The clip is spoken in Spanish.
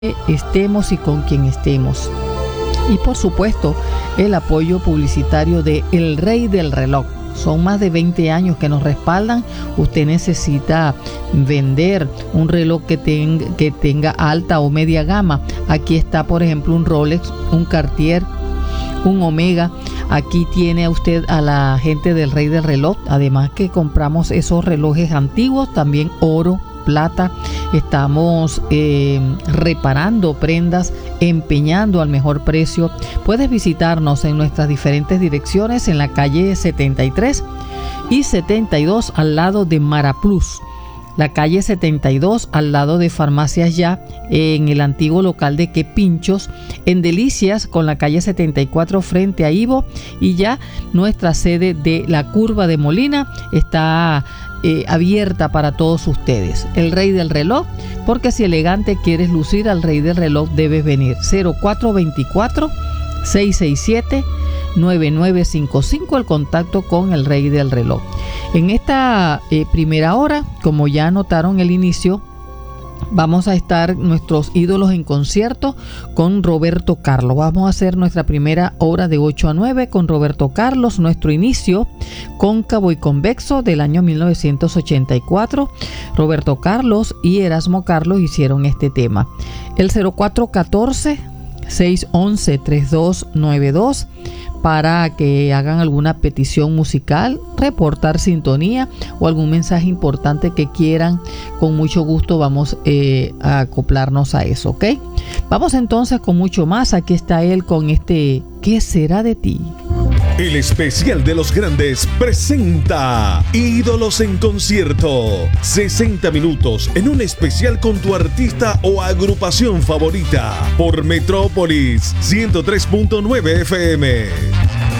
estemos y con quien estemos. Y por supuesto, el apoyo publicitario de El Rey del Reloj. Son más de 20 años que nos respaldan. Usted necesita vender un reloj que tenga alta o media gama. Aquí está, por ejemplo, un Rolex, un Cartier, un Omega. Aquí tiene a usted a la gente del Rey del Reloj. Además que compramos esos relojes antiguos, también oro, plata. Estamos reparando prendas, empeñando al mejor precio. Puedes visitarnos en nuestras diferentes direcciones en la calle 73 y 72 al lado de Maraplus. La calle 72 al lado de Farmacias Ya, en el antiguo local de Quepinchos, en Delicias con la calle 74 frente a Ivo, y ya nuestra sede de la Curva de Molina está abierta para todos ustedes. El Rey del Reloj, porque si elegante quieres lucir, al Rey del Reloj debes venir. 0424 667 9955, el contacto con el Rey del Reloj. En esta primera hora, como ya notaron el inicio, vamos a estar nuestros ídolos en concierto con Roberto Carlos. Vamos a hacer nuestra primera hora de 8 a 9 con Roberto Carlos. Nuestro inicio cóncavo y convexo del año 1984. Roberto Carlos y Erasmo Carlos hicieron este tema. El 0414 611 3292 para que hagan alguna petición musical, reportar sintonía o algún mensaje importante que quieran. Con mucho gusto vamos a acoplarnos a eso, ¿ok? Vamos entonces con mucho más. Aquí está él con este ¿Qué será de ti? El especial de los grandes presenta Ídolos en concierto. 60 minutos en un especial con tu artista o agrupación favorita por Metrópolis 103.9 FM.